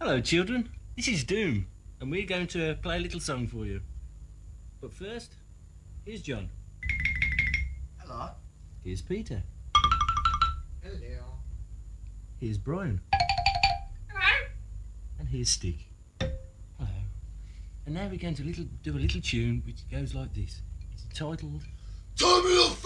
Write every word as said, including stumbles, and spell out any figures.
Hello, children. This is Doom, and we're going to play a little song for you. But first, here's John. Hello. Here's Peter. Hello. Here's Brian. Hello. And here's Stick. Hello. And now we're going to little, do a little tune which goes like this. It's titled... Turn me the